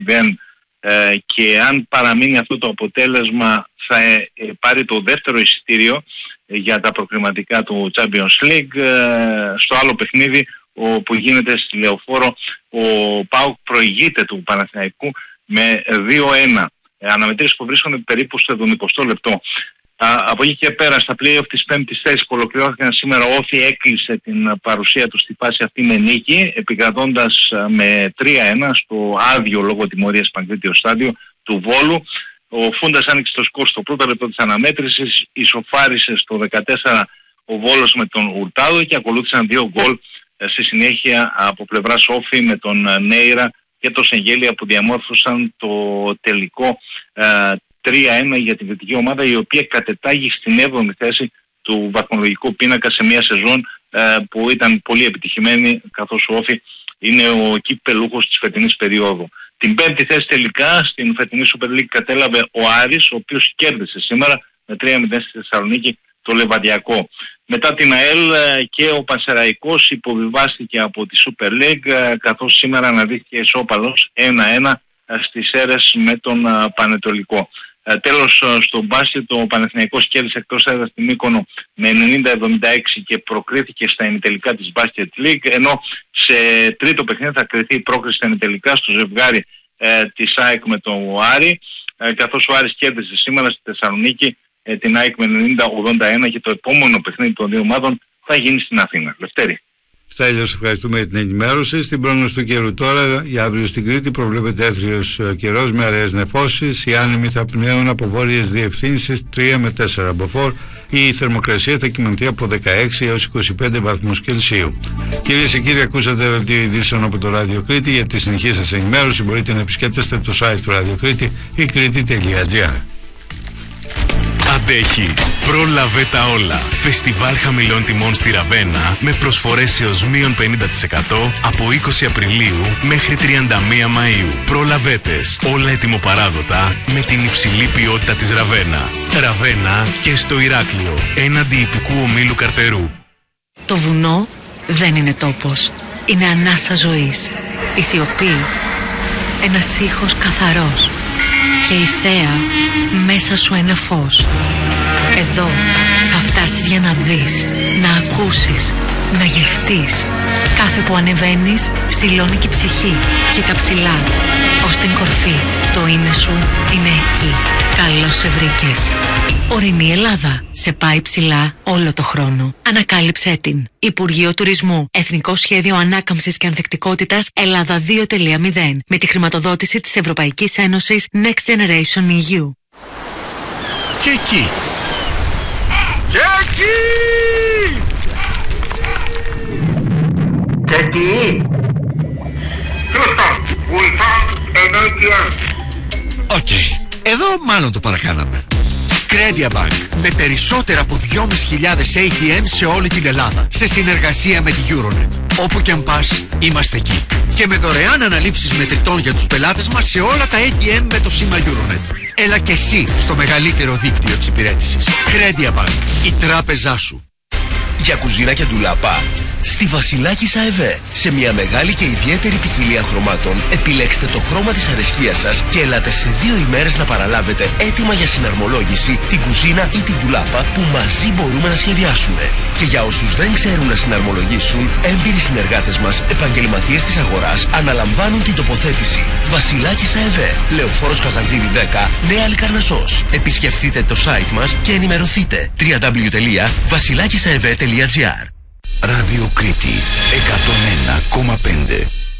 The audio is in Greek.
και αν παραμείνει αυτό το αποτέλεσμα θα πάρει το δεύτερο εισιτήριο για τα προκριματικά του Champions League. Στο άλλο παιχνίδι που γίνεται στη Λεωφόρο, ο ΠΑΟΚ προηγείται του Παναθηναϊκού με 2-1. Αναμετρήσεις που βρίσκονται περίπου στο 70 λεπτό. Από εκεί και πέρα στα play-off της 5ης θέσης που ολοκληρώθηκαν σήμερα, ο Όφι έκλεισε την παρουσία του στη φάση αυτή με νίκη, επικρατώντας με 3-1 στο άδειο λόγω τιμωρίας Παγκρίτιο στάδιο του Βόλου. Ο Φούντας άνοιξε το σκορ στο πρώτο λεπτό της αναμέτρησης, ισοφάρισε στο 14 ο Βόλος με τον Ουρτάδο και ακολούθησαν 2 γκολ στη συνέχεια από πλευράς Όφι με τον Νέιρα και το Σεγγέλια που διαμόρφωσαν το τελικό 3-1 για την δυτική ομάδα, η οποία κατετάγει στην 7η θέση του βαθμολογικού πίνακα σε μια σεζόν που ήταν πολύ επιτυχημένη, καθώς ο Όφι είναι ο κυπελούχος της φετινής περίοδου. Την 5η θέση τελικά στην φετινή Super League κατέλαβε ο Άρης, ο οποίος κέρδισε σήμερα με 3-0 στη Θεσσαλονίκη το Λεβαδιακό. Μετά την ΑΕΛ και ο Πανσεραϊκός υποβιβάστηκε από τη Super League, καθώς σήμερα αναδείχθηκε ισόπαλος 1-1 στις Σέρρες με τον Πανετολικό. Τέλος, στο μπάσκετ ο Παναθηναϊκός κέρδισε εκτός έδρας την Μύκονο με 90-76 και προκρίθηκε στα ημιτελικά της Basket League, ενώ σε τρίτο παιχνίδι θα κριθεί η πρόκριση στα ημιτελικά στο ζευγάρι της ΑΕΚ με τον Άρη, καθώς ο Άρης κέρδισε σήμερα στη Θεσσαλονίκη την ΑΕΚ με 90-81 και το επόμενο παιχνίδι των δύο ομάδων θα γίνει στην Αθήνα. Λευτέρη. Στέλιο, ευχαριστούμε για την ενημέρωση. Στην πρόγνωση του καιρού τώρα, για αύριο στην Κρήτη προβλέπεται έθριος καιρός με αραιές νεφώσεις. Οι άνεμοι θα πνέουν από βόρειες διευθύνσεις 3 με 4 μποφόρ. Η θερμοκρασία θα κυμανθεί από 16 έως 25 βαθμούς Κελσίου. Κυρίες και κύριοι, ακούσατε δελτίο ειδήσεων από το Ράδιο Κρήτη. Για τη συνεχή σας ενημέρωση μπορείτε να επισκέπτεστε το site του Ράδιο Κρήτη ή κρήτη.gr. Αντέχεις. Πρόλαβε τα όλα. Φεστιβάλ χαμηλών τιμών στη Ραβένα με προσφορές έως μείον 50% από 20 Απριλίου μέχρι 31 Μαΐου. Προλαβέτες. Όλα ετοιμοπαράδοτα με την υψηλή ποιότητα της Ραβένα. Ραβένα και στο Ηράκλειο. Έναντι υπηκού ομίλου Καρτερού. Το βουνό δεν είναι τόπος. Είναι ανάσα ζωής. Η σιωπή. Ένας ήχος καθαρός. Και η θέα μέσα σου ένα φως. Εδώ θα φτάσεις για να δεις, να ακούσεις, να γευτείς. Κάθε που ανεβαίνεις ψηλώνει και η ψυχή. Κοίτα ψηλά, ως την κορφή. Το είναι σου είναι εκεί. Καλώς σε βρήκες. Ορεινή Ελλάδα. Σε πάει ψηλά όλο το χρόνο. Ανακάλυψέ την. Υπουργείο Τουρισμού. Εθνικό Σχέδιο Ανάκαμψης και Ανθεκτικότητας Ελλάδα 2.0. Με τη χρηματοδότηση της Ευρωπαϊκής Ένωσης Next Generation EU. Και εκεί. Και εκεί. Και εκεί. We found an ATM. Οκ. Εδώ μάλλον το παρακάναμε. Credia Bank. Με περισσότερα από 2.500 ATM σε όλη την Ελλάδα. Σε συνεργασία με τη Euronet. Όπου και αν πας, είμαστε εκεί. Και με δωρεάν αναλήψεις μετρητών για τους πελάτες μας σε όλα τα ATM με το σήμα Euronet. Έλα και εσύ στο μεγαλύτερο δίκτυο εξυπηρέτησης. Credia Bank. Η τράπεζά σου. Για κουζίνα και ντουλάπα, στη Βασιλάκης ΑΕΒ. Σε μια μεγάλη και ιδιαίτερη ποικιλία χρωμάτων, επιλέξτε το χρώμα της αρεσκίας σας και ελάτε σε 2 ημέρες να παραλάβετε έτοιμα για συναρμολόγηση την κουζίνα ή την ντουλάπα που μαζί μπορούμε να σχεδιάσουμε. Και για όσους δεν ξέρουν να συναρμολογήσουν, έμπειροι συνεργάτες μας, επαγγελματίες της αγοράς, αναλαμβάνουν την τοποθέτηση. Βασιλάκης ΑΕΒ. Λεωφόρος Καζαντζίδη 10, Νέα Λικαρνασσός. Επισκεφτείτε το site μας και ενημερωθείτε. www.vasilakisaev.gr. Ράδιο Κρήτη 101,5.